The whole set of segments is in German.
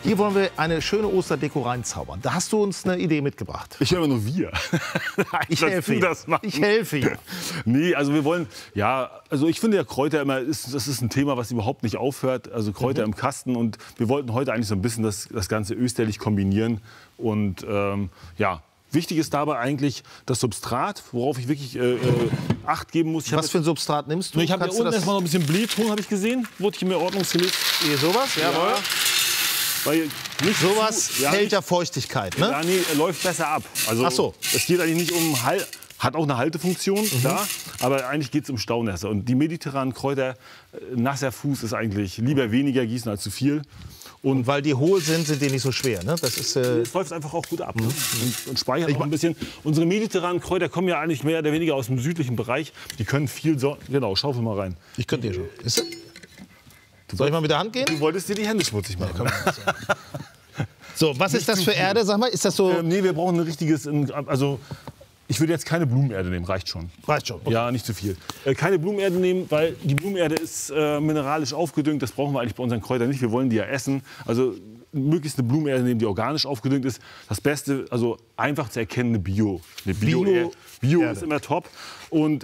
Hier wollen wir eine schöne Osterdeko reinzaubern. Da hast du uns eine Idee mitgebracht. Ich höre immer nur wir. Ich helfe Ihnen. Ich helfe Ihnen. Nee, also wir wollen, ja, also ich finde ja Kräuter immer, das ist ein Thema, was überhaupt nicht aufhört. Also Kräuter im Kasten, und wir wollten heute eigentlich so ein bisschen das Ganze österlich kombinieren. Und ja, wichtig ist dabei eigentlich das Substrat, worauf ich wirklich Acht geben muss. Was für ein Substrat nimmst du? Ich habe hier unten erstmal noch ein bisschen Blähton, habe ich gesehen. Wurde hier mir ordnungsgemäß. Hier sowas? Jawohl. Ja. Weil nicht sowas hält ja Feuchtigkeit, ne? Ja, nee, läuft besser ab. Also, ach so. Es geht eigentlich nicht um hat auch eine Haltefunktion, klar, aber eigentlich geht es um Staunässe. Und die mediterranen Kräuter, nasser Fuß ist eigentlich lieber weniger gießen als zu viel. Und weil die hohl sind, sind die nicht so schwer, ne? Das ist, es läuft einfach auch gut ab, ne? Und speichert auch ein bisschen. Unsere mediterranen Kräuter kommen ja eigentlich mehr oder weniger aus dem südlichen Bereich. Die können viel genau, schaufel mal rein. Ich könnte hier schon. Ist Soll ich mal mit der Hand gehen? Du wolltest dir die Hände schmutzig machen. Ja, so, was ist das für Erde, sag mal? Ist das so? Nee, wir brauchen ein richtiges, also ich würde jetzt keine Blumenerde nehmen, reicht schon. Reicht schon, okay. Ja, nicht zu viel. Keine Blumenerde nehmen, weil die Blumenerde ist mineralisch aufgedüngt. Das brauchen wir eigentlich bei unseren Kräutern nicht. Wir wollen die ja essen. Also möglichst eine Blumenerde nehmen, die organisch aufgedüngt ist. Das Beste, also einfach zu erkennende Bio. Eine Bio ist immer top. Und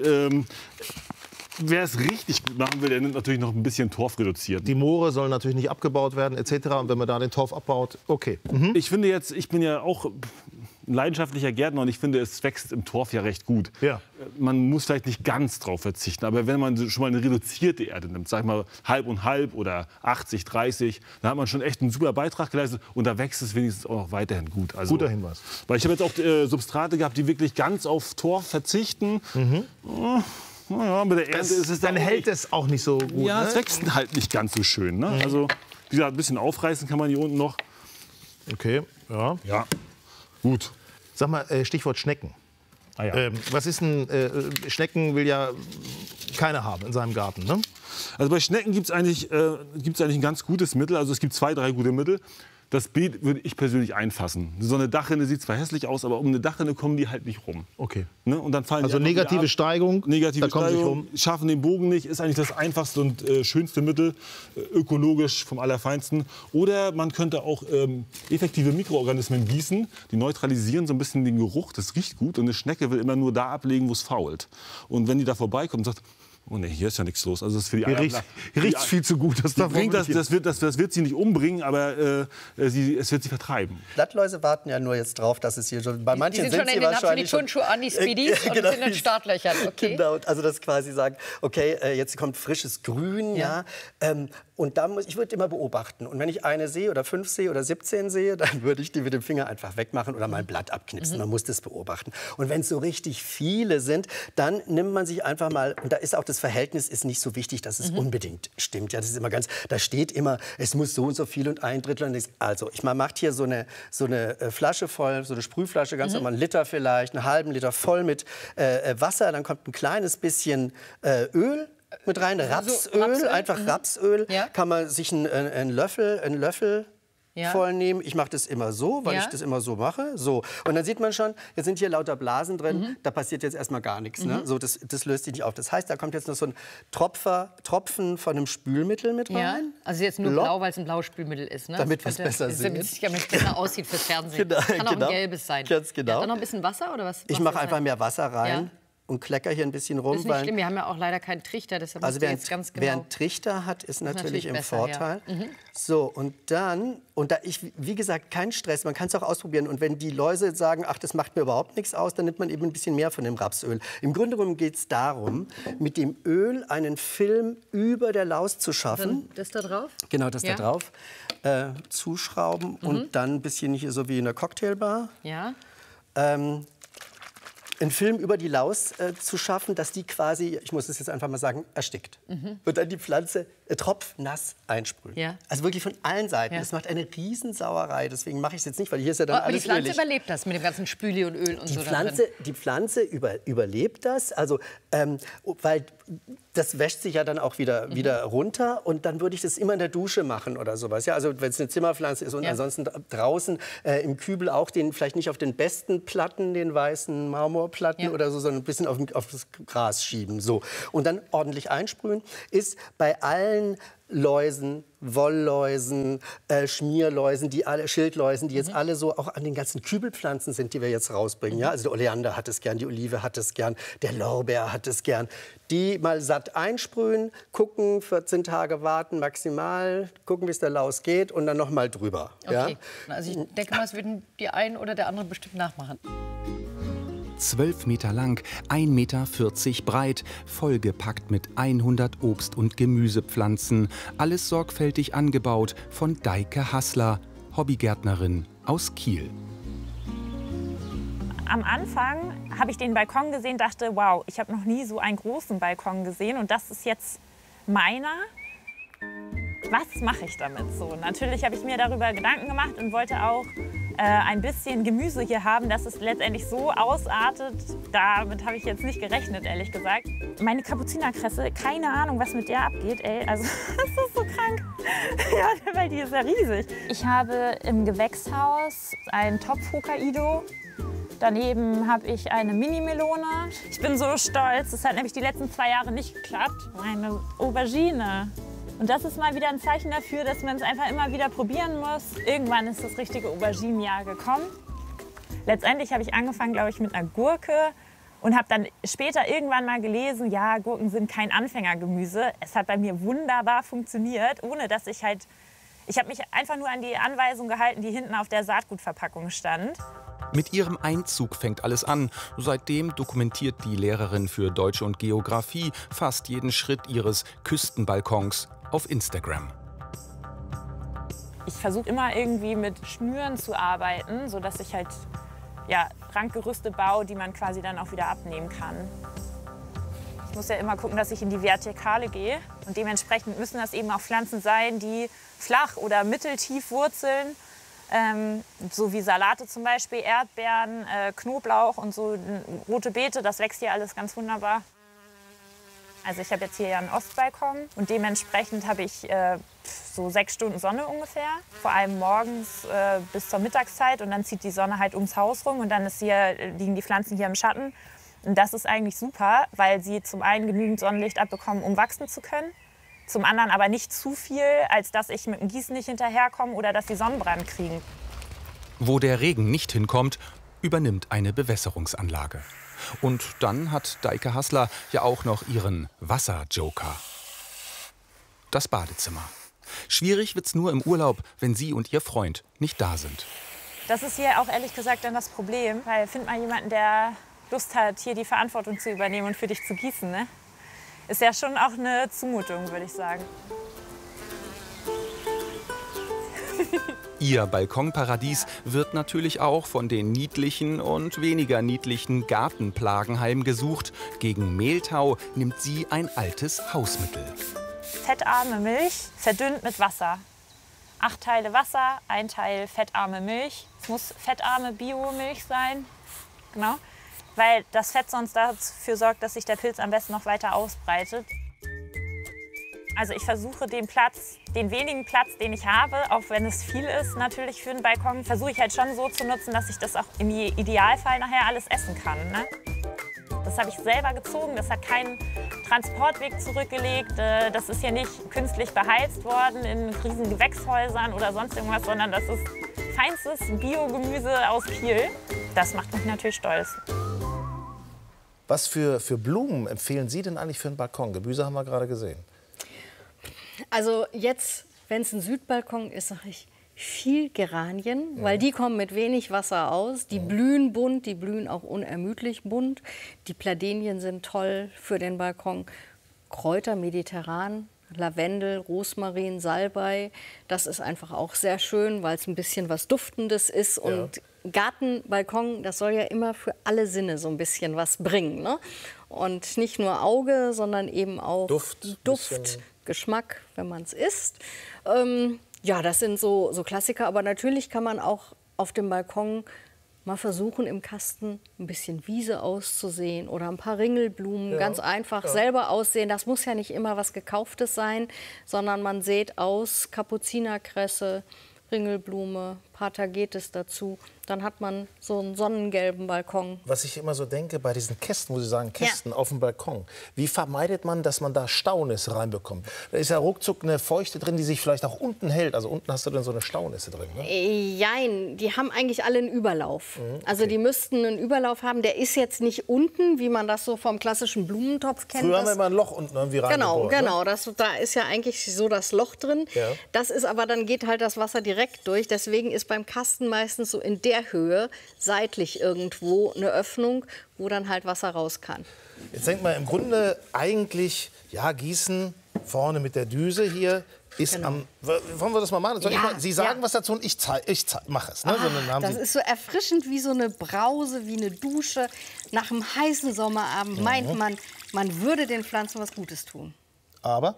wer es richtig gut machen will, der nimmt natürlich noch ein bisschen Torf reduziert. Die Moore sollen natürlich nicht abgebaut werden, etc. Und wenn man da den Torf abbaut, okay. Ich finde jetzt, ich bin ja auch ein leidenschaftlicher Gärtner, und ich finde, es wächst im Torf ja recht gut. Ja. Man muss vielleicht nicht ganz drauf verzichten, aber wenn man schon mal eine reduzierte Erde nimmt, sag ich mal halb und halb oder 80, 30, dann hat man schon echt einen super Beitrag geleistet, und da wächst es wenigstens auch noch weiterhin gut. Also, guter Hinweis. Weil ich habe jetzt auch Substrate gehabt, die wirklich ganz auf Torf verzichten. Naja, mit der Ernte ist es dann hält es auch nicht so gut. Ja, ne? es wächst halt nicht ganz so schön. Ne? Also, wie gesagt, ein bisschen aufreißen kann man hier unten noch. Okay, ja. Ja, gut. Sag mal, Stichwort Schnecken. Ah, ja. Was ist denn, Schnecken will ja keiner haben in seinem Garten, ne? Also bei Schnecken gibt es eigentlich ein ganz gutes Mittel. Also es gibt 2, 3 gute Mittel. Das Beet würde ich persönlich einfassen. So eine Dachrinne sieht zwar hässlich aus, aber um eine Dachrinne kommen die halt nicht rum. Okay. Ne? Und dann fallen also die negative Steigung, negative da kommen sie Steigung, rum. Schaffen den Bogen nicht, ist eigentlich das einfachste und schönste Mittel, ökologisch vom Allerfeinsten. Oder man könnte auch effektive Mikroorganismen gießen, die neutralisieren so ein bisschen den Geruch, das riecht gut, und eine Schnecke will immer nur da ablegen, wo es fault. Und wenn die da vorbeikommt und sagt, oh ne, hier ist ja nichts los. Also das ist für die Eier. Riecht viel zu gut. Das wird sie nicht umbringen, aber es wird sie vertreiben. Blattläuse warten ja nur jetzt drauf, dass es hier schon. Bei manchen sind sie wahrscheinlich schon die Turnschuhe an, die Speedies, und sind in den Startlöchern. Okay. Genau, also das quasi sagen, okay, jetzt kommt frisches Grün, ja. Und da ich würde immer beobachten. Und wenn ich eine sehe oder 5 sehe oder 17 sehe, dann würde ich die mit dem Finger einfach wegmachen oder mal ein Blatt abknipsen. Man muss das beobachten. Und wenn es so richtig viele sind, dann nimmt man sich einfach mal, und da ist auch das Verhältnis ist nicht so wichtig, dass es unbedingt stimmt. Ja, das ist immer ganz, da steht immer, es muss so und so viel und 1/3. Und also, man macht hier so eine Flasche voll, so eine Sprühflasche, ganz normal, 1 Liter vielleicht, einen halben Liter voll mit Wasser. Dann kommt ein kleines bisschen Öl mit rein, Rapsöl, einfach Rapsöl. Ja. Kann man sich einen Löffel voll nehmen. Ich mache das immer so, weil ich das immer so mache. So. Und dann sieht man schon, jetzt sind hier lauter Blasen drin, da passiert jetzt erstmal gar nichts. Ne? So, das löst sich nicht auf. Das heißt, da kommt jetzt noch so ein Tropfen von einem Spülmittel mit rein. Ja. Also jetzt nur blau, weil es ein blaues Spülmittel ist. Ne? Damit es besser damit es besser aussieht fürs Fernsehen. Kann auch ein gelbes sein. Ganz genau. Ja, dann noch ein bisschen Wasser oder was? Ich mache einfach mehr Wasser rein. Und klecker hier ein bisschen rum. Das ist nicht schlimm, wir haben ja auch leider keinen Trichter, deshalb also jetzt ganz genau. Wer einen Trichter hat, ist natürlich im besser, Vorteil. Ja. So, und da wie gesagt, kein Stress, man kann es auch ausprobieren. Und wenn die Läuse sagen, ach, das macht mir überhaupt nichts aus, dann nimmt man eben ein bisschen mehr von dem Rapsöl. Im Grunde genommen geht es darum, mit dem Öl einen Film über der Laus zu schaffen. Das da drauf? Genau, das da drauf. Zuschrauben und dann ein bisschen hier so wie in der Cocktailbar. Ja. Einen Film über die Laus zu schaffen, dass die quasi, ich muss es jetzt einfach mal sagen, erstickt. Und dann die Pflanze tropfnass einsprühen. Ja. Also wirklich von allen Seiten. Das macht eine Riesensauerei. Deswegen mache ich es jetzt nicht, weil hier ist ja dann aber alles die Pflanze ölig. Überlebt das mit dem ganzen Spüli und Öl und so Die Pflanze überlebt das, also, weil das wäscht sich ja dann auch wieder runter. Und dann würde ich das immer in der Dusche machen oder sowas. Ja, also wenn es eine Zimmerpflanze ist und ansonsten draußen im Kübel auch vielleicht nicht auf den besten Platten, den weißen Marmorplatten oder so, sondern ein bisschen auf das Gras schieben. So. Und dann ordentlich einsprühen. Ist bei allen allen Läusen, Wollläusen, Schmierläusen, Schildläusen, die jetzt alle so auch an den ganzen Kübelpflanzen sind, die wir jetzt rausbringen. Ja? Also der Oleander hat es gern, die Olive hat es gern, der Lorbeer hat es gern. Die mal satt einsprühen, gucken, 14 Tage warten maximal, gucken, wie es der Laus geht und dann noch mal drüber. Okay. Ja? Also ich denke mal, das würden die einen oder der andere bestimmt nachmachen. 12 Meter lang, 1,40 Meter breit, vollgepackt mit 100 Obst- und Gemüsepflanzen. Alles sorgfältig angebaut von Deike Hassler, Hobbygärtnerin aus Kiel. Am Anfang habe ich den Balkon gesehen, dachte, wow, ich habe noch nie so einen großen Balkon gesehen und das ist jetzt meiner. Was mache ich damit so? Natürlich habe ich mir darüber Gedanken gemacht und wollte auch ein bisschen Gemüse hier haben, dass es letztendlich so ausartet. Damit habe ich jetzt nicht gerechnet, ehrlich gesagt. Meine Kapuzinerkresse, keine Ahnung, was mit der abgeht. Ey. Also, das ist so krank. Ja, weil die ist ja riesig. Ich habe im Gewächshaus einen Topf-Hokkaido. Daneben habe ich eine Mini-Melone. Ich bin so stolz. Das hat nämlich die letzten 2 Jahre nicht geklappt. Meine Aubergine. Und das ist mal wieder ein Zeichen dafür, dass man es einfach immer wieder probieren muss. Irgendwann ist das richtige Auberginenjahr gekommen. Letztendlich habe ich angefangen, glaube ich, mit einer Gurke und habe dann später irgendwann mal gelesen, ja, Gurken sind kein Anfängergemüse. Es hat bei mir wunderbar funktioniert, ohne dass ich habe mich einfach nur an die Anweisung gehalten, die hinten auf der Saatgutverpackung stand. Mit ihrem Einzug fängt alles an. Seitdem dokumentiert die Lehrerin für Deutsch und Geografie fast jeden Schritt ihres Küstenbalkons auf Instagram. Ich versuche immer irgendwie mit Schnüren zu arbeiten, sodass ich halt Rankgerüste baue, die man quasi dann auch wieder abnehmen kann. Ich muss ja immer gucken, dass ich in die Vertikale gehe. Und dementsprechend müssen das eben auch Pflanzen sein, die flach oder mitteltief wurzeln. So wie Salate zum Beispiel, Erdbeeren, Knoblauch und so rote Beete, das wächst hier alles ganz wunderbar. Also ich habe jetzt hier ja einen Ostbalkon und dementsprechend habe ich so 6 Stunden Sonne ungefähr. Vor allem morgens bis zur Mittagszeit und dann zieht die Sonne halt ums Haus rum und dann liegen die Pflanzen hier im Schatten. Und das ist eigentlich super, weil sie zum einen genügend Sonnenlicht abbekommen, um wachsen zu können. Zum anderen aber nicht zu viel, als dass ich mit dem Gießen nicht hinterherkomme oder dass sie Sonnenbrand kriegen. Wo der Regen nicht hinkommt, übernimmt eine Bewässerungsanlage. Und dann hat Deike Hassler ja auch noch ihren Wasserjoker. Das Badezimmer. Schwierig wird's nur im Urlaub, wenn sie und ihr Freund nicht da sind. Das ist hier auch ehrlich gesagt dann das Problem, weil find mal jemanden, der Lust hat, hier die Verantwortung zu übernehmen und für dich zu gießen, ne? Ist ja schon auch eine Zumutung, würde ich sagen. Ihr Balkonparadies wird natürlich auch von den niedlichen und weniger niedlichen Gartenplagen heimgesucht. Gegen Mehltau nimmt sie ein altes Hausmittel. Fettarme Milch, verdünnt mit Wasser. 8 Teile Wasser, 1 Teil fettarme Milch. Es muss fettarme Biomilch sein, genau. Weil das Fett sonst dafür sorgt, dass sich der Pilz am besten noch weiter ausbreitet. Also ich versuche den wenigen Platz, den ich habe, auch wenn es viel ist natürlich für einen Balkon, versuche ich halt schon so zu nutzen, dass ich das auch im Idealfall nachher alles essen kann. Ne? Das habe ich selber gezogen, das hat keinen Transportweg zurückgelegt, das ist hier nicht künstlich beheizt worden in riesigen Gewächshäusern oder sonst irgendwas, sondern das ist feinstes Biogemüse aus Kiel. Das macht mich natürlich stolz. Was für Blumen empfehlen Sie denn eigentlich für einen Balkon? Gemüse haben wir gerade gesehen. Also jetzt, wenn es ein Südbalkon ist, sage ich viel Geranien, weil die kommen mit wenig Wasser aus. Die blühen bunt, die blühen auch unermüdlich bunt. Die Pladenien sind toll für den Balkon. Kräuter mediterran, Lavendel, Rosmarin, Salbei. Das ist einfach auch sehr schön, weil es ein bisschen was Duftendes ist. Und Garten, Balkon, das soll ja immer für alle Sinne so ein bisschen was bringen. Ne? Und nicht nur Auge, sondern eben auch Duft, Geschmack, wenn man es isst. Ja, das sind so Klassiker. Aber natürlich kann man auch auf dem Balkon mal versuchen, im Kasten ein bisschen Wiese auszusehen oder ein paar Ringelblumen, ganz einfach selber aussehen. Das muss ja nicht immer was Gekauftes sein, sondern man sät aus Kapuzinerkresse, Ringelblume, paar Tagetes dazu. Dann hat man so einen sonnengelben Balkon. Was ich immer so denke, bei diesen Kästen, wo Sie sagen Kästen auf dem Balkon, wie vermeidet man, dass man da Staunässe reinbekommt? Da ist ja ruckzuck eine Feuchte drin, die sich vielleicht auch unten hält. Also unten hast du dann so eine Staunässe drin, ne? Jein, die haben eigentlich alle einen Überlauf. Also die müssten einen Überlauf haben. Der ist jetzt nicht unten, wie man das so vom klassischen Blumentopf kennt. Früher haben wir immer ein Loch unten irgendwie reingebohrt. Genau. Ne? Da ist ja eigentlich so das Loch drin. Ja. Das ist aber, dann geht halt das Wasser direkt durch. Deswegen ist beim Kasten meistens so in der Höhe seitlich irgendwo eine Öffnung, wo dann halt Wasser raus kann. Jetzt denkt man im Grunde eigentlich, ja, Gießen vorne mit der Düse hier ist am... Wollen wir das mal machen? Sie sagen was dazu und ich mache es. Ne? Das ist so erfrischend wie so eine Brause, wie eine Dusche. Nach einem heißen Sommerabend meint man würde den Pflanzen was Gutes tun. Aber?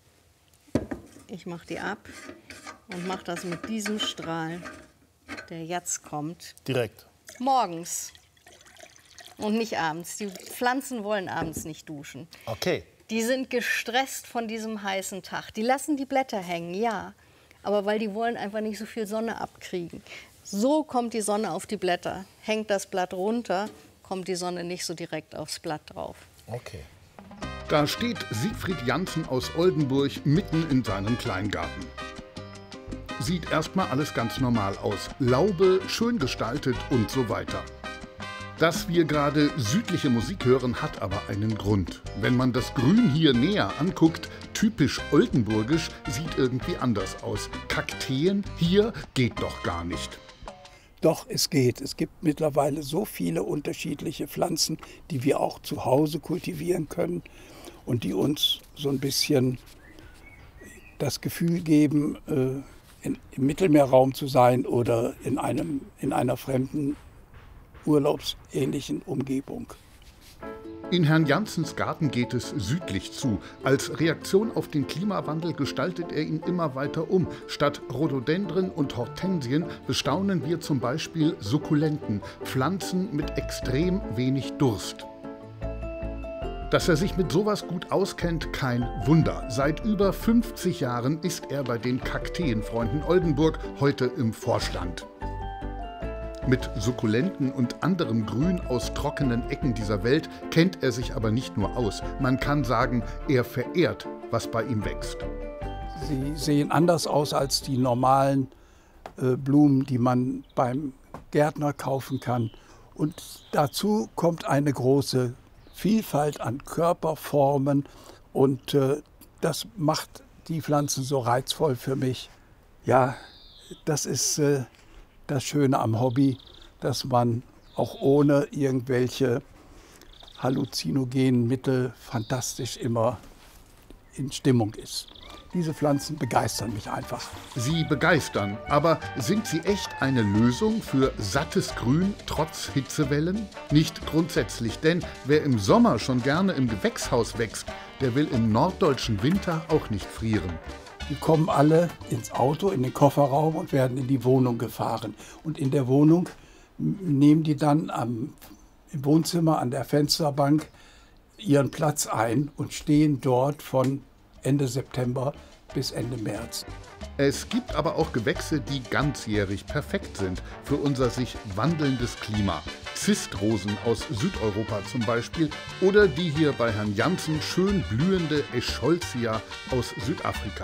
Ich mache die ab und mache das mit diesem Strahl, der jetzt kommt. Direkt. Morgens und nicht abends. Die Pflanzen wollen abends nicht duschen. Okay. Die sind gestresst von diesem heißen Tag. Die lassen die Blätter hängen, ja. Aber weil die wollen einfach nicht so viel Sonne abkriegen. So kommt die Sonne auf die Blätter. Hängt das Blatt runter, kommt die Sonne nicht so direkt aufs Blatt drauf. Okay. Da steht Siegfried Janssen aus Oldenburg mitten in seinem Kleingarten. Sieht erstmal alles ganz normal aus. Laube, schön gestaltet und so weiter. Dass wir gerade südliche Musik hören, hat aber einen Grund. Wenn man das Grün hier näher anguckt, typisch oldenburgisch, sieht irgendwie anders aus. Kakteen hier geht doch gar nicht. Doch, es geht. Es gibt mittlerweile so viele unterschiedliche Pflanzen, die wir auch zu Hause kultivieren können und die uns so ein bisschen das Gefühl geben, im Mittelmeerraum zu sein oder in einer fremden, urlaubsähnlichen Umgebung. In Herrn Janssens Garten geht es südlich zu. Als Reaktion auf den Klimawandel gestaltet er ihn immer weiter um. Statt Rhododendren und Hortensien bestaunen wir zum Beispiel Sukkulenten, Pflanzen mit extrem wenig Durst. Dass er sich mit sowas gut auskennt, kein Wunder. Seit über 50 Jahren ist er bei den Kakteenfreunden Oldenburg, heute im Vorstand. Mit Sukkulenten und anderem Grün aus trockenen Ecken dieser Welt kennt er sich aber nicht nur aus. Man kann sagen, er verehrt, was bei ihm wächst. Sie sehen anders aus als die normalen Blumen, die man beim Gärtner kaufen kann. Und dazu kommt eine große Vielfalt an Körperformen und das macht die Pflanzen so reizvoll für mich. Ja, das ist das Schöne am Hobby, dass man auch ohne irgendwelche halluzinogenen Mittel fantastisch immer in Stimmung ist. Diese Pflanzen begeistern mich einfach. Sie begeistern, aber sind sie echt eine Lösung für sattes Grün trotz Hitzewellen? Nicht grundsätzlich, denn wer im Sommer schon gerne im Gewächshaus wächst, der will im norddeutschen Winter auch nicht frieren. Die kommen alle ins Auto, in den Kofferraum und werden in die Wohnung gefahren. Und in der Wohnung nehmen die dann im Wohnzimmer an der Fensterbank ihren Platz ein und stehen dort von Ende September bis Ende März. Es gibt aber auch Gewächse, die ganzjährig perfekt sind für unser sich wandelndes Klima. Zistrosen aus Südeuropa zum Beispiel oder die hier bei Herrn Janssen schön blühende Escholzia aus Südafrika.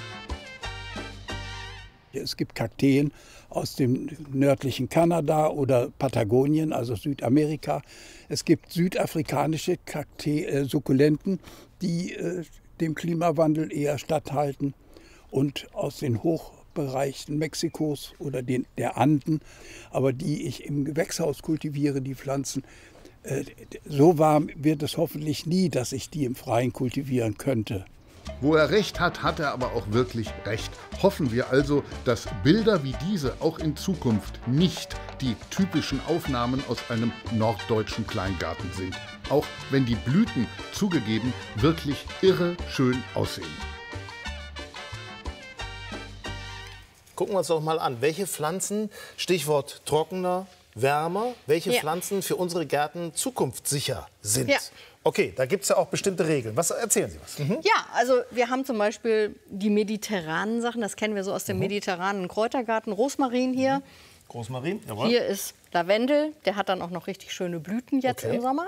Es gibt Kakteen aus dem nördlichen Kanada oder Patagonien, also Südamerika. Es gibt südafrikanische Sukkulenten, die dem Klimawandel eher statthalten. Und aus den Hochbereichen Mexikos oder der Anden, aber die ich im Gewächshaus kultiviere, die Pflanzen. So warm wird es hoffentlich nie, dass ich die im Freien kultivieren könnte. Wo er recht hat, hat er aber auch wirklich recht. Hoffen wir also, dass Bilder wie diese auch in Zukunft nicht die typischen Aufnahmen aus einem norddeutschen Kleingarten sind. Auch wenn die Blüten, zugegeben, wirklich irre schön aussehen. Gucken wir uns doch mal an, welche Pflanzen, Stichwort trockener, wärmer, welche Pflanzen für unsere Gärten zukunftssicher sind. Ja. Okay, da gibt es ja auch bestimmte Regeln. Was erzählen Sie was? Mhm. Ja, also wir haben zum Beispiel die mediterranen Sachen, das kennen wir so aus dem mediterranen Kräutergarten. Rosmarin hier. Rosmarin, jawohl. Hier ist Lavendel, der hat dann auch noch richtig schöne Blüten jetzt im Sommer.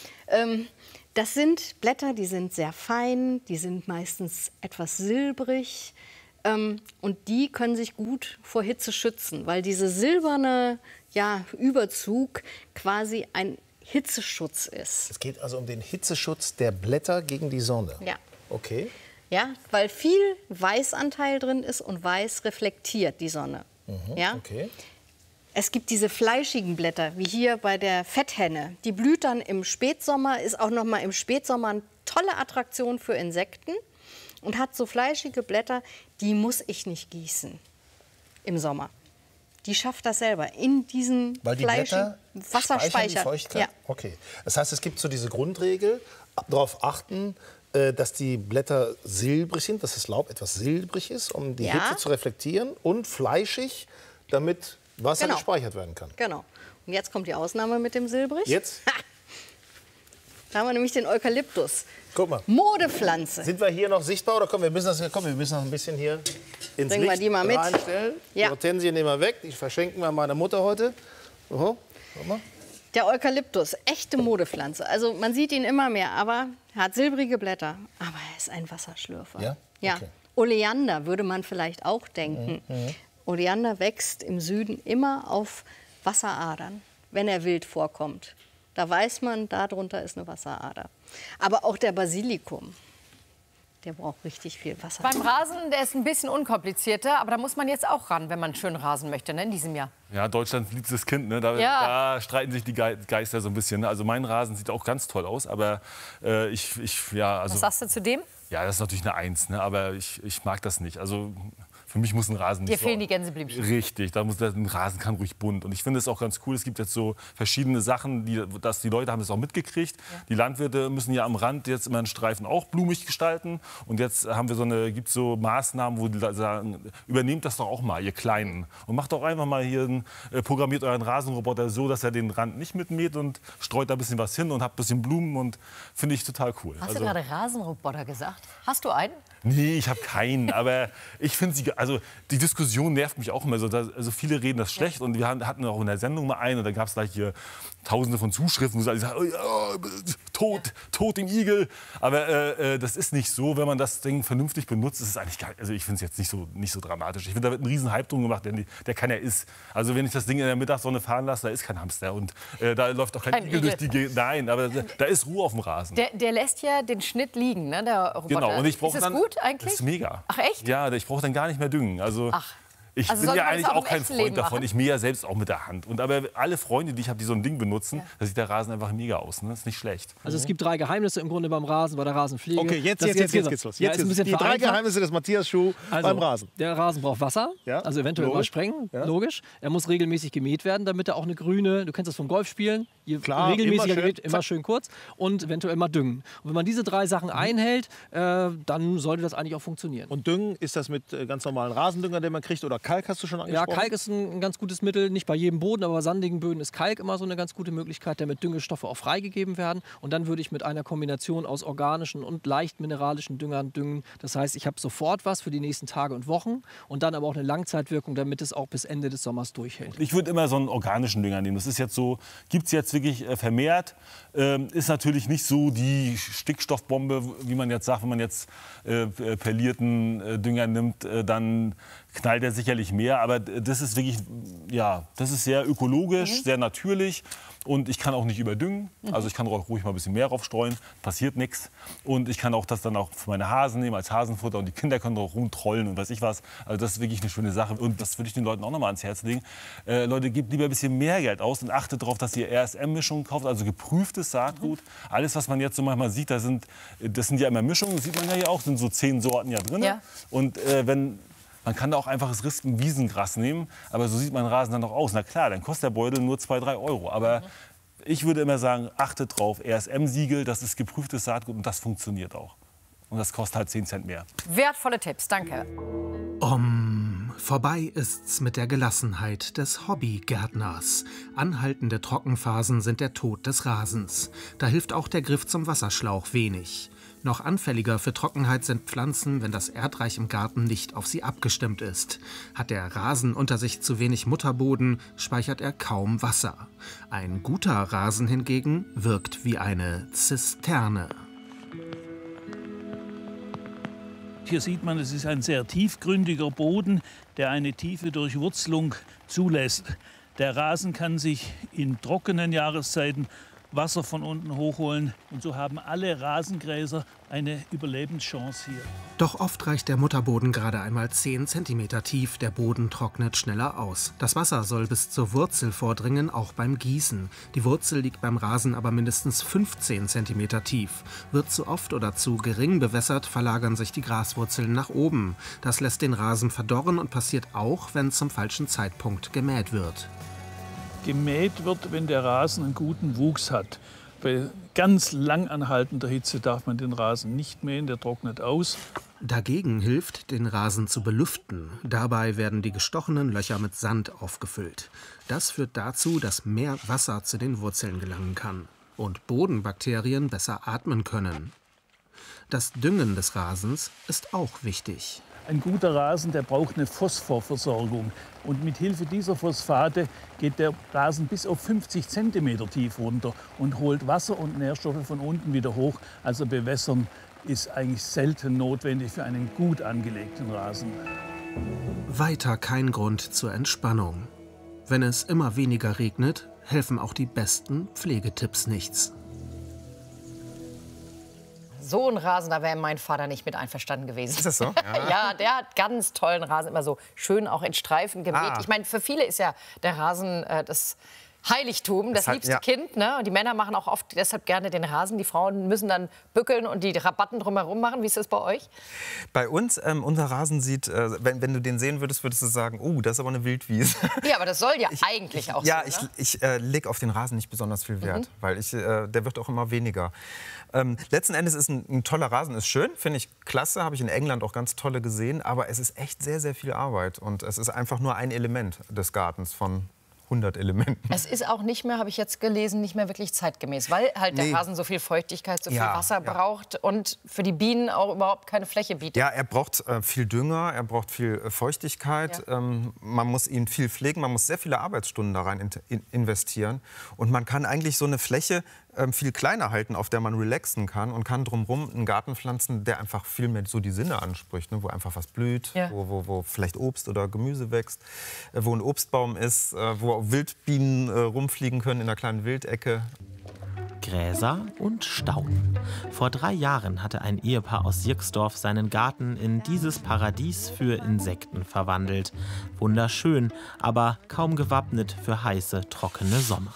Das sind Blätter, die sind sehr fein, die sind meistens etwas silbrig. Und die können sich gut vor Hitze schützen, weil diese silberne Überzug quasi ein Hitzeschutz ist. Es geht also um den Hitzeschutz der Blätter gegen die Sonne. Ja. Okay. Ja, weil viel Weißanteil drin ist und Weiß reflektiert die Sonne. Ja? Okay. Es gibt diese fleischigen Blätter, wie hier bei der Fetthenne. Die blüht dann im Spätsommer, ist auch noch mal im Spätsommer eine tolle Attraktion für Insekten und hat so fleischige Blätter, die muss ich nicht gießen im Sommer. Die schafft das selber in diesen Weil die fleischigen Blätter Wasserspeicher. speichern die Feuchtigkeit? Ja. Okay. Das heißt, es gibt so diese Grundregel, darauf achten, dass die Blätter silbrig sind, dass das Laub etwas silbrig ist, um die Hitze zu reflektieren, und fleischig, damit Wasser gespeichert werden kann. Genau. Und jetzt kommt die Ausnahme mit dem Silbrig. Jetzt? Da haben wir nämlich den Eukalyptus. Guck mal. Modepflanze. Sind wir hier noch sichtbar oder wir müssen noch ein bisschen hier ins Bringen wir Licht die mal mit. reinstellen. Ja. Die Hortensien nehmen wir weg, die verschenken wir meiner Mutter heute. Oho. Guck mal. Der Eukalyptus, echte Modepflanze. Also man sieht ihn immer mehr, aber er hat silbrige Blätter. Aber er ist ein Wasserschlürfer. Ja? Ja. Okay. Oleander würde man vielleicht auch denken. Oleander wächst im Süden immer auf Wasseradern, wenn er wild vorkommt. Da weiß man, darunter ist eine Wasserader. Aber auch der Basilikum, der braucht richtig viel Wasser. Beim Rasen, der ist ein bisschen unkomplizierter, aber da muss man jetzt auch ran, wenn man schön rasen möchte, ne, in diesem Jahr. Ja, Deutschlands liebstes Kind, ne? Da streiten sich die Geister so ein bisschen. Ne? Also mein Rasen sieht auch ganz toll aus, aber Was sagst du zu dem? Ja, das ist natürlich eine Eins, ne? Aber ich mag das nicht. Also für mich muss ein Rasen nicht Dir fehlen die Gänseblümchen. Richtig, ein Rasen kann ruhig bunt. Und ich finde es auch ganz cool, es gibt jetzt so verschiedene Sachen, die Leute haben das auch mitgekriegt. Ja. Die Landwirte müssen ja am Rand jetzt immer einen Streifen auch blumig gestalten. Und jetzt haben wir gibt es so Maßnahmen, wo die sagen, übernehmt das doch auch mal, ihr Kleinen. Und macht doch einfach mal hier, programmiert euren Rasenroboter so, dass er den Rand nicht mitmäht und streut da ein bisschen was hin und habt ein bisschen Blumen, und finde ich total cool. Hast du gerade Rasenroboter gesagt? Hast du einen? Nee, ich habe keinen, aber ich finde die Diskussion nervt mich auch immer so. Also viele reden das schlecht, und wir hatten auch in der Sendung mal einen, und da gab es gleich hier Tausende von Zuschriften, wo sie sagen, tot dem Igel. Aber das ist nicht so, wenn man das Ding vernünftig benutzt, ist es eigentlich geil. Also ich finde es jetzt nicht so dramatisch. Ich finde, da wird ein riesen Hype drum gemacht, der keiner ist. Also wenn ich das Ding in der Mittagssonne fahren lasse, da ist kein Hamster, und da läuft auch kein Igel durch die Gegend. Nein, aber da ist Ruhe auf dem Rasen. Der lässt ja den Schnitt liegen, ne, der Roboter. Genau, und ich brauche dann. Ist das gut eigentlich? Das ist mega. Ach echt? Ja, ich brauche dann gar nicht mehr düngen. Also ich bin sollte ja man eigentlich das auch auch im kein echten Freund Leben davon. machen? Ich mähe ja selbst auch mit der Hand. Aber alle Freunde, die ich habe, die so ein Ding benutzen, da sieht der Rasen einfach mega aus. Ne? Das ist nicht schlecht. Also es gibt 3 Geheimnisse im Grunde beim Rasen, bei der Rasenpflege. Okay, jetzt geht's los. Jetzt ist ein bisschen die 3 Geheimnisse des Matthias Schuh beim Rasen. Der Rasen braucht Wasser, also eventuell mal sprengen, logisch. Er muss regelmäßig gemäht werden, damit er auch eine grüne, du kennst das vom Golfspielen, regelmäßiger gemäht, immer schön kurz, und eventuell mal düngen. Und wenn man diese 3 Sachen einhält, dann sollte das eigentlich auch funktionieren. Und düngen, ist das mit ganz normalen Rasendünger, den man kriegt, oder Kalk hast du schon angesprochen? Ja, Kalk ist ein ganz gutes Mittel, nicht bei jedem Boden, aber bei sandigen Böden ist Kalk immer so eine ganz gute Möglichkeit, damit Düngestoffe auch freigegeben werden. Und dann würde ich mit einer Kombination aus organischen und leicht mineralischen Düngern düngen. Das heißt, ich habe sofort was für die nächsten Tage und Wochen, und dann aber auch eine Langzeitwirkung, damit es auch bis Ende des Sommers durchhält. Ich würde immer so einen organischen Dünger nehmen. Das ist jetzt so, gibt es jetzt wirklich vermehrt. Ist natürlich nicht so die Stickstoffbombe, wie man jetzt sagt, wenn man jetzt perlierten Dünger nimmt, dann knallt er sicherlich mehr. Aber das ist wirklich, das ist sehr ökologisch, sehr natürlich. Und ich kann auch nicht überdüngen. Also ich kann auch ruhig mal ein bisschen mehr draufstreuen, passiert nichts. Und ich kann auch das dann auch für meine Hasen nehmen als Hasenfutter, und die Kinder können auch rumtrollen und weiß ich was. Also das ist wirklich eine schöne Sache, und das würde ich den Leuten auch noch mal ans Herz legen. Leute, gebt lieber ein bisschen mehr Geld aus und achtet darauf, dass ihr RSM-Mischungen kauft, also geprüftes Saatgut. Alles, was man jetzt so manchmal sieht, das sind ja immer Mischungen, das sieht man ja hier auch, sind so 10 Sorten ja drin. Ja. Und man kann da auch einfaches Rispen-Wiesengras nehmen, aber so sieht mein Rasen dann noch aus. Na klar, dann kostet der Beutel nur 2-3 Euro. Aber ich würde immer sagen, achtet drauf, RSM-Siegel, das ist geprüftes Saatgut, und das funktioniert auch. Und das kostet halt 10 Cent mehr. Wertvolle Tipps, danke. vorbei ist's mit der Gelassenheit des Hobbygärtners. Anhaltende Trockenphasen sind der Tod des Rasens. Da hilft auch der Griff zum Wasserschlauch wenig. Noch anfälliger für Trockenheit sind Pflanzen, wenn das Erdreich im Garten nicht auf sie abgestimmt ist. Hat der Rasen unter sich zu wenig Mutterboden, speichert er kaum Wasser. Ein guter Rasen hingegen wirkt wie eine Zisterne. Hier sieht man, es ist ein sehr tiefgründiger Boden, der eine tiefe Durchwurzelung zulässt. Der Rasen kann sich in trockenen Jahreszeiten Wasser von unten hochholen. Und so haben alle Rasengräser eine Überlebenschance hier. Doch oft reicht der Mutterboden gerade einmal 10 cm tief. Der Boden trocknet schneller aus. Das Wasser soll bis zur Wurzel vordringen, auch beim Gießen. Die Wurzel liegt beim Rasen aber mindestens 15 cm tief. Wird zu oft oder zu gering bewässert, verlagern sich die Graswurzeln nach oben. Das lässt den Rasen verdorren und passiert auch, wenn zum falschen Zeitpunkt gemäht wird. Gemäht wird, wenn der Rasen einen guten Wuchs hat. Bei ganz lang anhaltender Hitze darf man den Rasen nicht mähen, der trocknet aus. Dagegen hilft, den Rasen zu belüften. Dabei werden die gestochenen Löcher mit Sand aufgefüllt. Das führt dazu, dass mehr Wasser zu den Wurzeln gelangen kann und Bodenbakterien besser atmen können. Das Düngen des Rasens ist auch wichtig. Ein guter Rasen, der braucht eine Phosphorversorgung. Und mit Hilfe dieser Phosphate geht der Rasen bis auf 50 cm tief runter und holt Wasser und Nährstoffe von unten wieder hoch. Also Bewässern ist eigentlich selten notwendig für einen gut angelegten Rasen. Weiter kein Grund zur Entspannung. Wenn es immer weniger regnet, helfen auch die besten Pflegetipps nichts. So ein Rasen, da wäre mein Vater nicht mit einverstanden gewesen. Ist das so? Ja, ja, der hat ganz tollen Rasen, immer so schön auch in Streifen gemäht. Ah. Ich meine, für viele ist ja der Rasen das Heiligtum, das liebste Kind. Ne? Und die Männer machen auch oft deshalb gerne den Rasen. Die Frauen müssen dann bückeln und die Rabatten drumherum machen. Wie ist das bei euch? Bei uns, unser Rasen sieht, wenn du den sehen würdest, würdest du sagen, das ist aber eine Wildwiese. Ja, aber das soll ja eigentlich auch ja, so, ne? ich lege auf den Rasen nicht besonders viel Wert, weil der wird auch immer weniger. Letzten Endes ist ein toller Rasen, ist schön, finde ich klasse, habe ich in England auch ganz tolle gesehen, aber es ist echt sehr, sehr viel Arbeit und es ist einfach nur ein Element des Gartens von 100 Elementen. Es ist auch nicht mehr, habe ich jetzt gelesen, nicht mehr wirklich zeitgemäß, weil halt der Rasen so viel Feuchtigkeit, so viel Wasser braucht und für die Bienen auch überhaupt keine Fläche bietet. Ja, er braucht viel Dünger, er braucht viel Feuchtigkeit, man muss ihn viel pflegen, man muss sehr viele Arbeitsstunden da rein investieren und man kann eigentlich so eine Fläche viel kleiner halten, auf der man relaxen kann und kann drumherum einen Garten pflanzen, der einfach viel mehr so die Sinne anspricht, ne? Wo einfach was blüht, wo vielleicht Obst oder Gemüse wächst, wo ein Obstbaum ist, wo Wildbienen rumfliegen können in einer kleinen Wildecke. Gräser und Stauden. Vor 3 Jahren hatte ein Ehepaar aus Sierksdorf seinen Garten in dieses Paradies für Insekten verwandelt. Wunderschön, aber kaum gewappnet für heiße, trockene Sommer.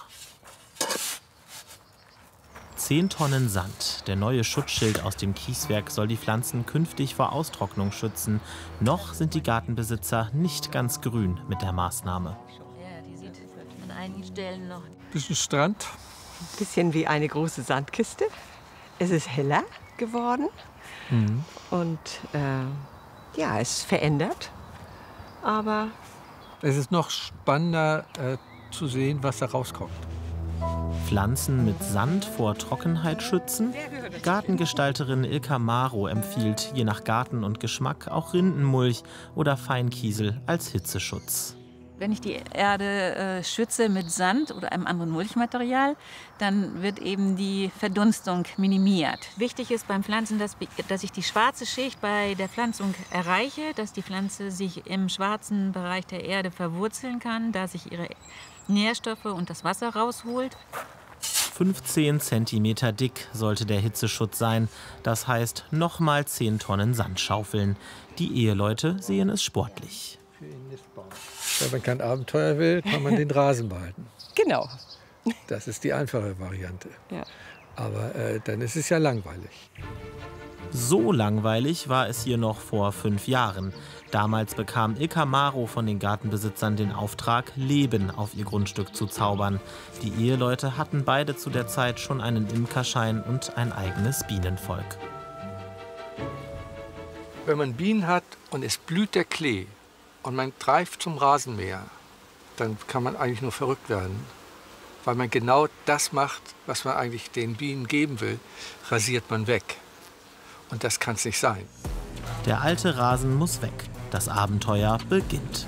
10 Tonnen Sand, der neue Schutzschild aus dem Kieswerk, soll die Pflanzen künftig vor Austrocknung schützen. Noch sind die Gartenbesitzer nicht ganz grün mit der Maßnahme. Ja, die sieht an einigen Stellen noch. Bisschen Strand. Bisschen wie eine große Sandkiste. Es ist heller geworden und ja, es ist verändert. Aber es ist noch spannender zu sehen, was da rauskommt. Pflanzen mit Sand vor Trockenheit schützen? Gartengestalterin Ilka Maro empfiehlt je nach Garten und Geschmack auch Rindenmulch oder Feinkiesel als Hitzeschutz. Wenn ich die Erde schütze mit Sand oder einem anderen Mulchmaterial, dann wird eben die Verdunstung minimiert. Wichtig ist beim Pflanzen, dass ich die schwarze Schicht bei der Pflanzung erreiche, dass die Pflanze sich im schwarzen Bereich der Erde verwurzeln kann, da sich ihre Nährstoffe und das Wasser rausholt. 15 cm dick sollte der Hitzeschutz sein. Das heißt, nochmal 10 Tonnen Sand schaufeln. Die Eheleute sehen es sportlich. Wenn man kein Abenteuer will, kann man den Rasen behalten. Genau. Das ist die einfache Variante. Ja. Aber dann ist es ja langweilig. So langweilig war es hier noch vor 5 Jahren. Damals bekam Ilka Maro von den Gartenbesitzern den Auftrag, Leben auf ihr Grundstück zu zaubern. Die Eheleute hatten beide zu der Zeit schon einen Imkerschein und ein eigenes Bienenvolk. Wenn man Bienen hat und es blüht der Klee, und man greift zum Rasenmäher, dann kann man eigentlich nur verrückt werden. Weil man genau das macht, was man eigentlich den Bienen geben will, rasiert man weg. Und das kann es nicht sein. Der alte Rasen muss weg. Das Abenteuer beginnt.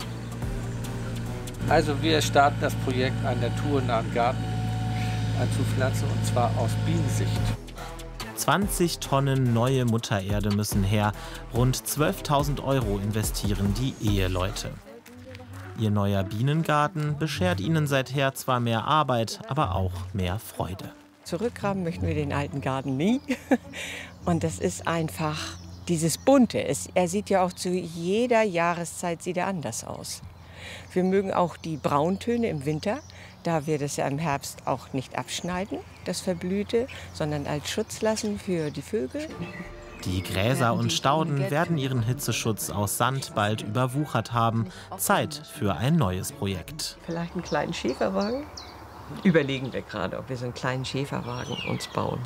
Also wir starten das Projekt Ein naturnahen Garten anzupflanzen, und zwar aus Bienensicht. 20 Tonnen neue Muttererde müssen her. Rund 12.000 € investieren die Eheleute. Ihr neuer Bienengarten beschert ihnen seither zwar mehr Arbeit, aber auch mehr Freude. Zurückgraben möchten wir den alten Garten nie. Und das ist einfach dieses Bunte. Er sieht ja auch zu jeder Jahreszeit sieht er anders aus. Wir mögen auch die Brauntöne im Winter, da wir das ja im Herbst auch nicht abschneiden, das Verblühte, sondern als Schutz lassen für die Vögel. Die Gräser und Stauden werden ihren Hitzeschutz aus Sand bald überwuchert haben. Zeit für ein neues Projekt. Vielleicht einen kleinen Schäferwagen? Überlegen wir gerade, ob wir so einen kleinen Schäferwagen uns bauen.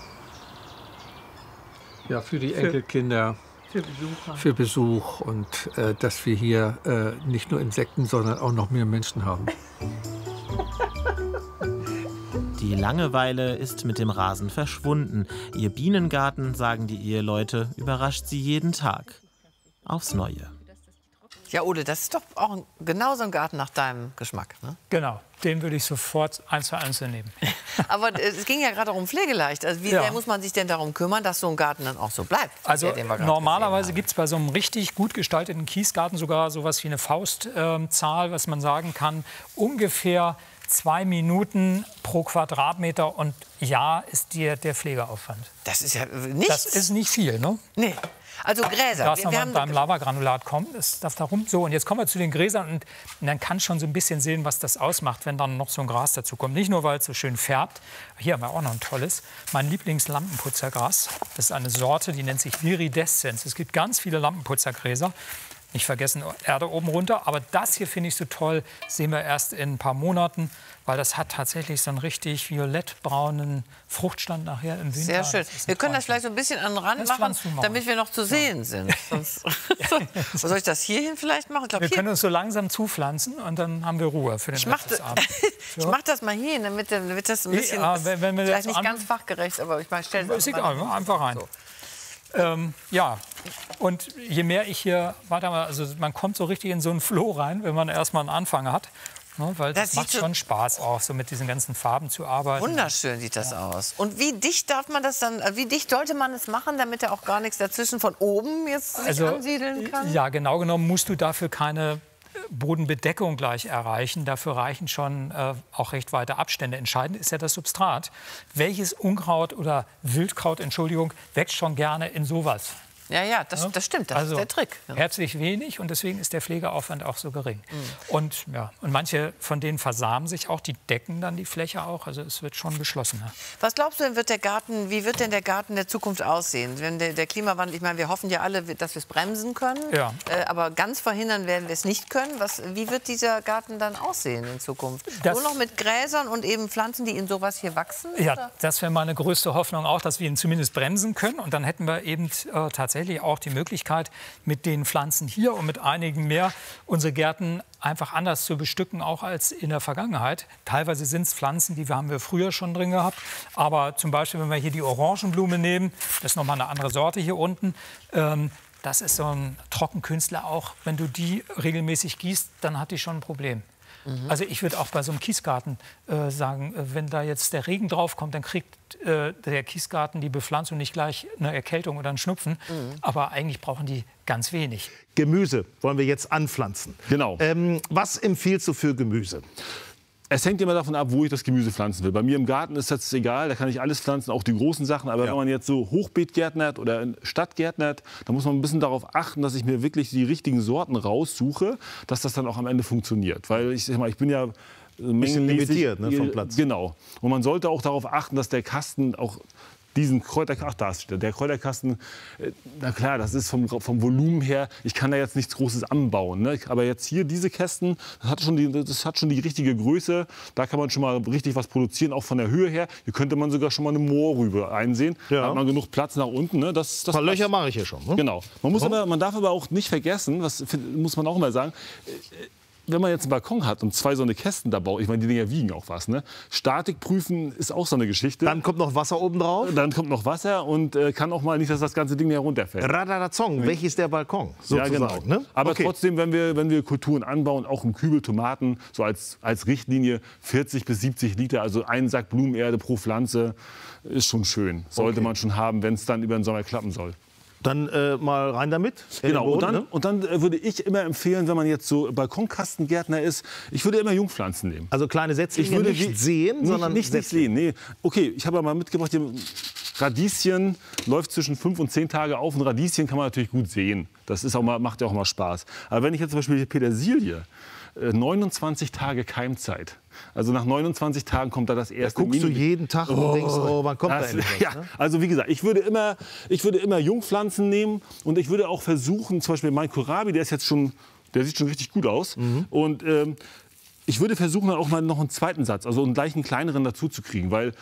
Ja, für die Enkelkinder. Für Besuch und dass wir hier nicht nur Insekten, sondern auch noch mehr Menschen haben. Die Langeweile ist mit dem Rasen verschwunden. Ihr Bienengarten, sagen die Eheleute, überrascht sie jeden Tag. Aufs Neue. Ja, Ole, das ist doch auch genau so ein Garten nach deinem Geschmack, ne? Genau, den würde ich sofort 1:1 nehmen. Aber es ging ja gerade darum Pflegeleicht. Also wie sehr muss man sich denn darum kümmern, dass so ein Garten dann auch so bleibt? Also normalerweise gibt es bei so einem richtig gut gestalteten Kiesgarten sogar sowas wie eine Faustzahl, was man sagen kann, ungefähr 2 Minuten pro Quadratmeter, und ja, ist der Pflegeaufwand. Das ist ja nichts. Das ist nicht viel, ne? Nee. Also Gräser. Das haben beim Lavagranulat kommt, ist das darum. So, und jetzt kommen wir zu den Gräsern, und dann kann schon so ein bisschen sehen, was das ausmacht, wenn dann noch so ein Gras dazu kommt. Nicht nur, weil es so schön färbt. Hier haben wir auch noch ein tolles. Mein Lieblingslampenputzergras. Das ist eine Sorte, die nennt sich Viridescens. Es gibt ganz viele Lampenputzergräser. Nicht vergessen, Erde oben runter. Aber das hier finde ich so toll, sehen wir erst in ein paar Monaten, weil das hat tatsächlich so einen richtig violettbraunen Fruchtstand nachher im Winter. Sehr schön. Wir können das vielleicht so ein bisschen an den Rand machen, damit wir noch zu sehen sind. Sonst soll ich das hierhin vielleicht machen? Wir können uns so langsam zupflanzen, und dann haben wir Ruhe für den Rest des Abends. Ich mache das mal hier, damit das ein bisschen, wenn wir vielleicht nicht ganz fachgerecht, aber ich stelle es ist egal, einfach rein. So. Ja, und je mehr ich hier, warte mal, also man kommt so richtig in so einen Flow rein, wenn man erstmal einen Anfang hat. Ne, weil das macht schon Spaß, auch so mit diesen ganzen Farben zu arbeiten. Wunderschön sieht das aus. Und wie dicht darf man das dann, wie dicht sollte man es machen, damit da auch gar nichts dazwischen von oben jetzt sich ansiedeln kann? Ja, genau genommen musst du dafür keine Bodenbedeckung gleich erreichen. Dafür reichen schon auch recht weite Abstände. Entscheidend ist ja das Substrat. Welches Unkraut oder Wildkraut, Entschuldigung, wächst schon gerne in sowas? Ja, das stimmt, das ist der Trick. Ja. Herzlich wenig, und deswegen ist der Pflegeaufwand auch so gering. Und manche von denen versamen sich auch, die decken dann die Fläche auch, also es wird schon geschlossener. Was glaubst du denn, wie wird denn der Garten der Zukunft aussehen? Wenn der Klimawandel, ich meine, wir hoffen ja alle, dass wir es bremsen können, aber ganz verhindern werden wir es nicht können. Wie wird dieser Garten dann aussehen in Zukunft? Nur noch mit Gräsern und eben Pflanzen, die in sowas hier wachsen? Ja, oder? Das wäre meine größte Hoffnung auch, dass wir ihn zumindest bremsen können, und dann hätten wir eben tatsächlich auch die Möglichkeit, mit den Pflanzen hier und mit einigen mehr unsere Gärten einfach anders zu bestücken, auch als in der Vergangenheit. Teilweise sind es Pflanzen, die haben wir früher schon drin gehabt. Aber zum Beispiel, wenn wir hier die Orangenblume nehmen, das ist nochmal eine andere Sorte hier unten. Das ist so ein Trockenkünstler auch. Wenn du die regelmäßig gießt, dann hat die schon ein Problem. Also ich würde auch bei so einem Kiesgarten sagen, wenn da jetzt der Regen drauf kommt, dann kriegt der Kiesgarten die Bepflanzung nicht gleich eine Erkältung oder einen Schnupfen. Aber eigentlich brauchen die ganz wenig. Gemüse wollen wir jetzt anpflanzen. Genau. Was empfiehlst du für Gemüse? Es hängt immer davon ab, wo ich das Gemüse pflanzen will. Bei mir im Garten ist das egal, da kann ich alles pflanzen, auch die großen Sachen. Aber wenn man jetzt so Hochbeet gärtnert oder Stadt gärtnert, dann muss man ein bisschen darauf achten, dass ich mir wirklich die richtigen Sorten raussuche, dass das dann auch am Ende funktioniert. Weil ich bin ja ein bisschen limitiert, ne, vom Platz. Genau. Und man sollte auch darauf achten, dass der Kasten auch diesen Kräuterkasten, der Kräuterkasten, na klar, das ist vom Volumen her, ich kann da jetzt nichts Großes anbauen. Ne? Aber jetzt hier diese Kästen, das hat schon die richtige Größe. Da kann man schon mal richtig was produzieren, auch von der Höhe her. Hier könnte man sogar schon mal eine Moorrübe einsehen. Da hat man genug Platz nach unten. Ne? Ein paar Löcher mache ich hier schon. Ne? Genau. Man darf aber auch nicht vergessen, was muss man auch immer sagen, wenn man jetzt einen Balkon hat und 2 so eine Kästen da baut, ich meine, die Dinger wiegen auch was, ne? Statik prüfen ist auch so eine Geschichte. Dann kommt noch Wasser oben drauf. Dann kommt noch Wasser und kann auch mal nicht, dass das ganze Ding herunterfällt. Radadazong, welches der Balkon? Sozusagen, ja, genau. Ne? Aber trotzdem, wenn wir Kulturen anbauen, auch im Kübel Tomaten, so als Richtlinie 40 bis 70 Liter, also ein Sack Blumenerde pro Pflanze, ist schon schön. Sollte man schon haben, wenn es dann über den Sommer klappen soll. Dann mal rein damit. Genau, und dann würde ich immer empfehlen, wenn man jetzt so Balkonkastengärtner ist, ich würde immer Jungpflanzen nehmen. Also kleine Setzlinge nicht säen, sondern nicht säen. Nee. Okay, ich habe mal mitgebracht, Radieschen läuft zwischen 5 und 10 Tage auf. Und Radieschen kann man natürlich gut säen. Das ist macht ja auch mal Spaß. Aber wenn ich jetzt zum Beispiel die Petersilie, 29 Tage Keimzeit. Also nach 29 Tagen kommt da das erste. Da guckst du jeden Tag und denkst, wann kommt da endlich was, ja, ne? Also wie gesagt, ich würde immer Jungpflanzen nehmen und ich würde auch versuchen, zum Beispiel mein Kohlrabi, der sieht schon richtig gut aus. Und ich würde versuchen, dann auch mal noch einen zweiten Satz, also einen gleichen kleineren dazu zu kriegen, weil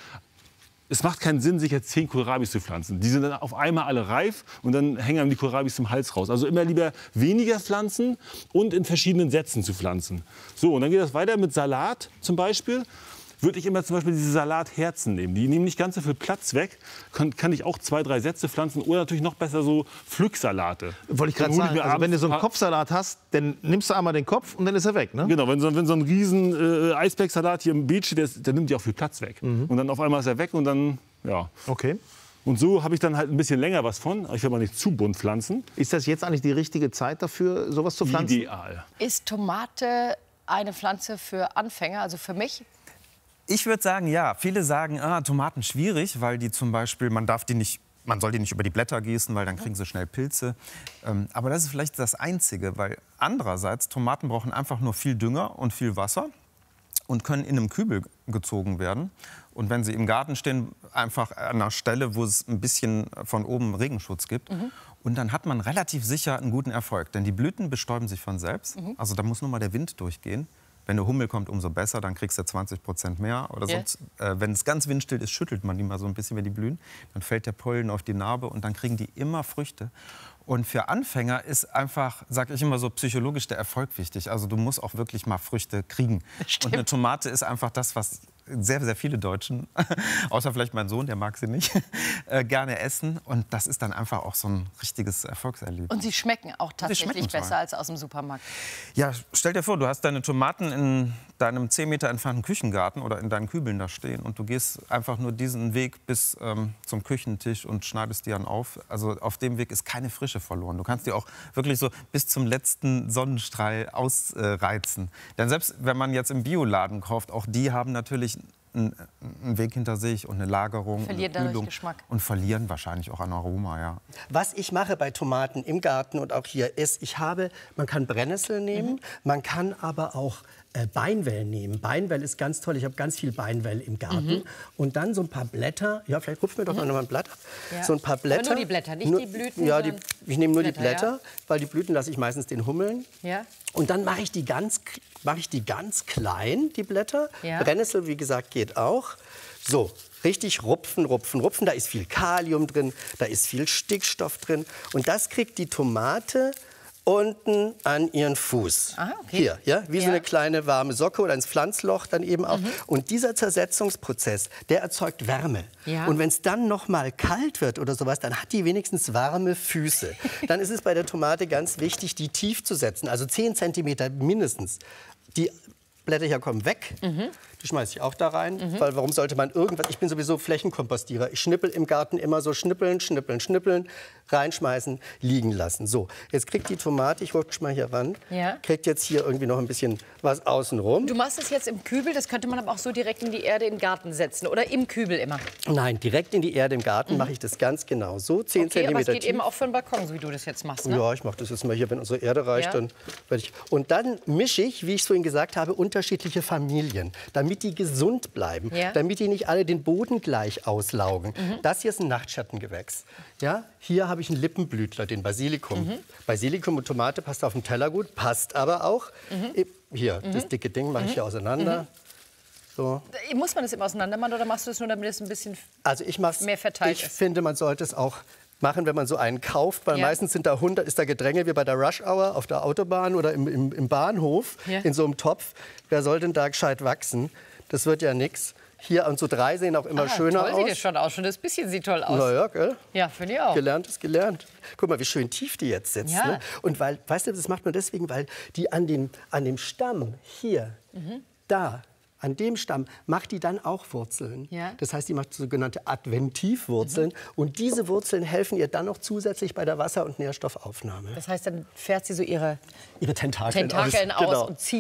es macht keinen Sinn, sich jetzt 10 Kohlrabis zu pflanzen. Die sind dann auf einmal alle reif und dann hängen einem die Kohlrabis zum Hals raus. Also immer lieber weniger pflanzen und in verschiedenen Sätzen zu pflanzen. So, und dann geht das weiter mit Salat zum Beispiel. Würde ich immer zum Beispiel diese Salatherzen nehmen. Die nehmen nicht ganz so viel Platz weg. Kann ich auch 2, 3 Sätze pflanzen oder natürlich noch besser so Pflücksalate. Wollte ich gerade sagen, also wenn du so einen Kopfsalat hast, dann nimmst du einmal den Kopf und dann ist er weg, ne? Genau, wenn so ein riesen Eisbergsalat hier im Beet steht, der nimmt ja auch viel Platz weg. Und dann auf einmal ist er weg und dann, ja. Okay. Und so habe ich dann halt ein bisschen länger was von. Ich will mal nicht zu bunt pflanzen. Ist das jetzt eigentlich die richtige Zeit dafür, sowas zu pflanzen? Ideal. Ist Tomate eine Pflanze für Anfänger, also für mich? Ich würde sagen, ja. Viele sagen, Tomaten schwierig, weil die zum Beispiel, man soll die nicht über die Blätter gießen, weil dann kriegen sie schnell Pilze. Aber das ist vielleicht das Einzige, weil andererseits, Tomaten brauchen einfach nur viel Dünger und viel Wasser und können in einem Kübel gezogen werden. Und wenn sie im Garten stehen, einfach an einer Stelle, wo es ein bisschen von oben Regenschutz gibt. Und dann hat man relativ sicher einen guten Erfolg. Denn die Blüten bestäuben sich von selbst. Also da muss nur mal der Wind durchgehen. Wenn eine Hummel kommt, umso besser, dann kriegst du 20% mehr. Oder sonst, wenn es ganz windstill ist, schüttelt man die mal so ein bisschen, wenn die blühen. Dann fällt der Pollen auf die Narbe und dann kriegen die immer Früchte. Und für Anfänger ist einfach, sage ich immer so, psychologisch der Erfolg wichtig. Also du musst auch wirklich mal Früchte kriegen. Stimmt. Und eine Tomate ist einfach das, was sehr, sehr viele Deutschen, außer vielleicht mein Sohn, der mag sie nicht, gerne essen. Und das ist dann einfach auch so ein richtiges Erfolgserlebnis. Und sie schmecken auch tatsächlich besser als aus dem Supermarkt. Ja, stell dir vor, du hast deine Tomaten in deinem 10 Meter entfernten Küchengarten oder in deinen Kübeln da stehen und du gehst einfach nur diesen Weg bis zum Küchentisch und schneidest die dann auf. Also auf dem Weg ist keine Frische verloren. Du kannst die auch wirklich so bis zum letzten Sonnenstrahl ausreizen. Denn selbst wenn man jetzt im Bioladen kauft, auch die haben natürlich einen Weg hinter sich und eine Lagerung, verlieren eine Kühlung Geschmack. Und verlieren wahrscheinlich auch an Aroma, ja. Was ich mache bei Tomaten im Garten und auch hier ist, man kann Brennnessel nehmen, man kann aber auch Beinwell nehmen. Beinwell ist ganz toll. Ich habe ganz viel Beinwell im Garten. Und dann so ein paar Blätter. Ja, vielleicht rupfen wir doch noch mal ein Blatt ab. Ja. So ein paar Blätter. Aber nur die Blätter, nicht die Blüten. Ja, ich nehme nur die Blätter, Blätter, weil die Blüten lasse ich meistens den Hummeln. Ja. Und dann mache ich die ganz klein, die Blätter. Ja. Brennnessel, wie gesagt, geht auch. So, richtig rupfen, rupfen, rupfen. Da ist viel Kalium drin, da ist viel Stickstoff drin. Und das kriegt die Tomate unten an ihren Fuß. Ah, okay. Hier, ja, wie so eine kleine warme Socke oder ins Pflanzloch dann eben auch. Und dieser Zersetzungsprozess, der erzeugt Wärme. Ja. Und wenn es dann noch mal kalt wird oder sowas, dann hat die wenigstens warme Füße. Dann ist es bei der Tomate ganz wichtig, die tief zu setzen, also 10 cm mindestens. Die Blätter hier kommen weg. Die schmeiße ich auch da rein, weil warum sollte man irgendwas... Ich bin sowieso Flächenkompostierer. Ich schnippel im Garten immer so schnippeln, schnippeln, schnippeln, reinschmeißen, liegen lassen. So, jetzt kriegt die Tomate, ich rutsch mal hier ran, kriegt jetzt hier irgendwie noch ein bisschen was außenrum. Du machst es jetzt im Kübel, das könnte man aber auch so direkt in die Erde in den Garten setzen oder im Kübel immer? Nein, direkt in die Erde im Garten mache ich das ganz genau so, 10 cm aber es geht tief. eben auch für den Balkon, so wie du das jetzt machst, ne? Ja, ich mache das jetzt mal hier, wenn unsere Erde reicht, dann werde ich... Und dann mische ich, wie ich es vorhin gesagt habe, und unterschiedliche Familien, damit die gesund bleiben, Ja. damit die nicht alle den Boden gleich auslaugen. Das hier ist ein Nachtschattengewächs. Ja? Hier habe ich einen Lippenblütler, den Basilikum. Basilikum und Tomate passt auf den Teller gut, passt aber auch. Hier, das dicke Ding mache ich hier auseinander. So. Muss man das immer auseinander machen oder machst du es nur, damit es ein bisschen Also mehr verteilt ich ist? finde, man sollte es auch machen, wenn man so einen kauft, weil meistens sind da 100, ist da Gedränge wie bei der Rush Hour auf der Autobahn oder im Bahnhof in so einem Topf. Wer soll denn da gescheit wachsen? Das wird ja nichts. Hier und so 3 sehen auch immer schöner toll aus. sieht es schon aus. Schon das bisschen sieht toll aus. Na ja, gell? Ja, finde ich auch. Gelernt ist gelernt. Guck mal, wie schön tief die jetzt sitzt. Ja. Ne? Und weil, weißt du, das macht man deswegen, weil die an dem Stamm hier, da, an dem Stamm, macht die dann auch Wurzeln. Ja. Das heißt, die macht sogenannte Adventivwurzeln. Und diese Wurzeln helfen ihr dann noch zusätzlich bei der Wasser- und Nährstoffaufnahme. Das heißt, dann fährt sie so ihre Tentakeln Tentakeln aus Genau. und zieht